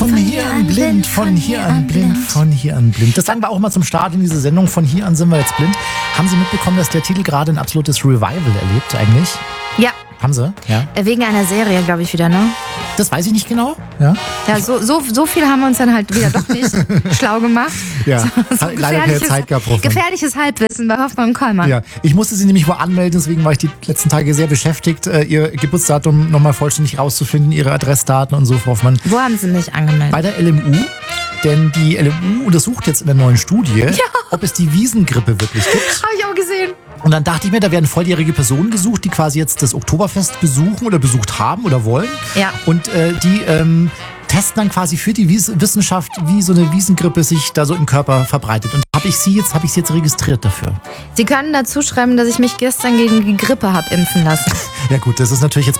Von hier an blind, von hier an blind, von hier an blind. Das sagen wir auch mal zum Start in diese Sendung. Von hier an sind wir jetzt blind. Haben Sie mitbekommen, dass der Titel gerade ein absolutes Revival erlebt eigentlich? Ja. Haben Sie? Ja. Wegen einer Serie, glaube ich, wieder, ne? Das weiß ich nicht genau. Ja, ja so viel haben wir uns dann halt wieder doch nicht schlau gemacht. Ja, so leider keine Zeit gehabt. Gefährliches Halbwissen bei Hoffmann und Kollmann. Ja, ich musste Sie nämlich mal anmelden, deswegen war ich die letzten Tage sehr beschäftigt, Ihr Geburtsdatum nochmal vollständig rauszufinden, Ihre Adressdaten und so, Frau Hoffmann. Wo haben Sie mich angemeldet? Bei der LMU. Denn die LMU untersucht jetzt in der neuen Studie, ob es die Wiesengrippe wirklich gibt. Habe ich auch gesehen. Und dann dachte ich mir, da werden volljährige Personen gesucht, die quasi jetzt das Oktoberfest besuchen oder besucht haben oder wollen. Ja. Und die testen dann quasi für die Wissenschaft, wie so eine Wiesengrippe sich da so im Körper verbreitet. Und habe ich Sie jetzt registriert dafür. Sie können dazu schreiben, dass ich mich gestern gegen die Grippe habe impfen lassen. Ja gut, das ist natürlich jetzt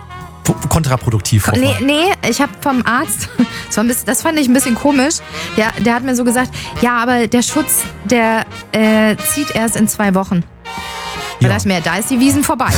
kontraproduktiv. Nee, ich habe vom Arzt, das fand ich ein bisschen komisch, der hat mir so gesagt, ja, aber der Schutz, der zieht erst in 2 Wochen. Da dachte ich mir, da ist die Wiesn vorbei.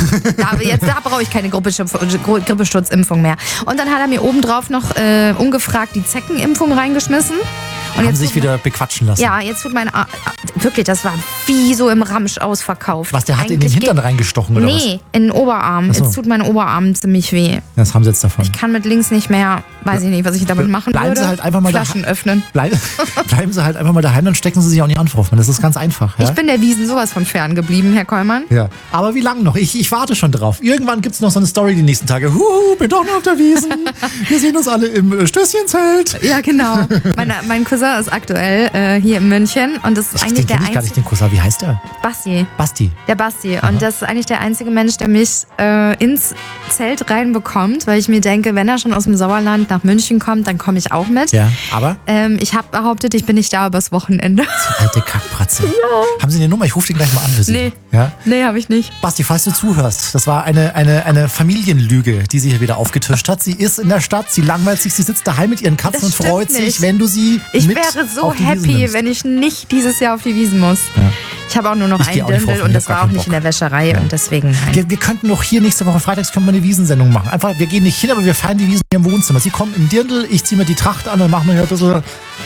Da brauche ich keine Grippeschutzimpfung mehr. Und dann hat er mir obendrauf noch ungefragt die Zeckenimpfung reingeschmissen. Und haben sich wieder bequatschen lassen. Ja, jetzt tut mein Arm, wirklich, das war wie so im Ramsch ausverkauft. Was, der hat in den Hintern reingestochen oder was? Nee, in den Oberarm. So. Jetzt tut mein Oberarm ziemlich weh. Das haben Sie jetzt davon. Ich kann mit links nicht mehr, weiß ich nicht, was ich damit machen bleiben würde. Sie halt einfach mal Flaschen öffnen. Bleiben Sie halt einfach mal daheim, dann stecken Sie sich auch nicht an, Frau Hoffmann. Das ist ganz einfach. Ja? Ich bin der Wiesn sowas von fern geblieben, Herr Kollmann. Ja, aber wie lange noch? Ich warte schon drauf. Irgendwann gibt es noch so eine Story die nächsten Tage. Bin doch noch auf der Wiesn. Wir sehen uns alle im Stößchenzelt. Ja, genau. Mein Cousin ist aktuell hier in München und das ist eigentlich der einzige. Ich gar nicht den Cousin. Wie heißt der? Basti. Der Basti. Aha. Und das ist eigentlich der einzige Mensch, der mich ins Zelt reinbekommt, weil ich mir denke, wenn er schon aus dem Sauerland nach München kommt, dann komme ich auch mit. Ja, aber? Ich habe behauptet, ich bin nicht da übers Wochenende. Die alte Kackpratze. Ja. Haben Sie eine Nummer? Ich rufe den gleich mal an für Sie. Nee. Ja? Nee, habe ich nicht. Basti, falls du zuhörst, das war eine Familienlüge, die sie hier wieder aufgetischt hat. Sie ist in der Stadt, sie langweilt sich, sie sitzt daheim mit ihren Katzen und freut sich, wenn du sie Ich mit wäre so auf die Wiesn happy, nimmst. wenn ich nicht dieses Jahr auf die Wiesn muss. Ja. Ich habe auch nur noch ein Dirndl und das war auch nicht in der Wäscherei und deswegen nein. Wir könnten noch hier nächste Woche freitags können wir eine Wiesensendung machen. Einfach, wir gehen nicht hin, aber wir feiern die Wiesn hier im Wohnzimmer. Sie kommen im Dirndl, ich ziehe mir die Tracht an und machen wir hier ein bisschen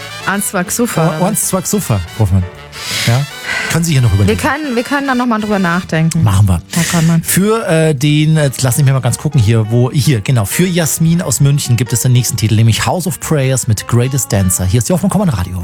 Answag-Sufa. Hoffmann. Ja? Können Sie hier noch überlegen? Wir können da nochmal drüber nachdenken. Machen wir. Herr Kollmann. Für jetzt lass mich mal ganz gucken genau, für Jasmin aus München gibt es den nächsten Titel, nämlich House of Prayers mit Greatest Dancer. Hier ist die Hoffmann Radio.